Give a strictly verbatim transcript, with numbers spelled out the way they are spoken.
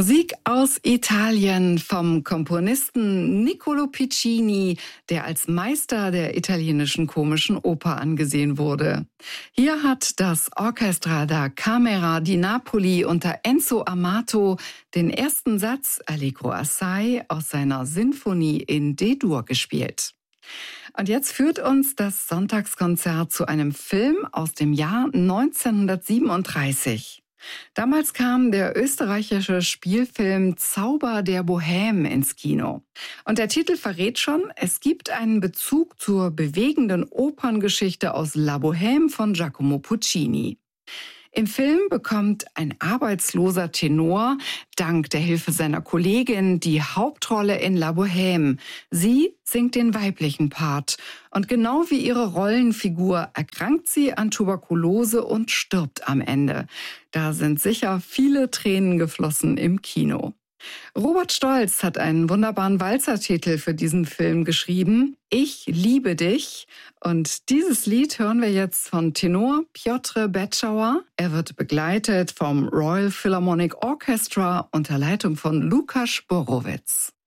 Musik aus Italien vom Komponisten Niccolo Piccini, der als Meister der italienischen komischen Oper angesehen wurde. Hier hat das Orchestra da Camera di Napoli unter Enzo Amato den ersten Satz Allegro assai aus seiner Sinfonie in D-Dur gespielt. Und jetzt führt uns das Sonntagskonzert zu einem Film aus dem Jahr neunzehnhundertsiebenunddreißig. Damals kam der österreichische Spielfilm Zauber der Bohème ins Kino. Und der Titel verrät schon, es gibt einen Bezug zur bewegenden Operngeschichte aus La Bohème von Giacomo Puccini. Im Film bekommt ein arbeitsloser Tenor dank der Hilfe seiner Kollegin die Hauptrolle in La Bohème. Sie singt den weiblichen Part und genau wie ihre Rollenfigur erkrankt sie an Tuberkulose und stirbt am Ende. Da sind sicher viele Tränen geflossen im Kino. Robert Stolz hat einen wunderbaren Walzertitel für diesen Film geschrieben, Ich liebe dich. Und dieses Lied hören wir jetzt von Tenor Piotr Betschauer. Er wird begleitet vom Royal Philharmonic Orchestra unter Leitung von Lukas Borowitz.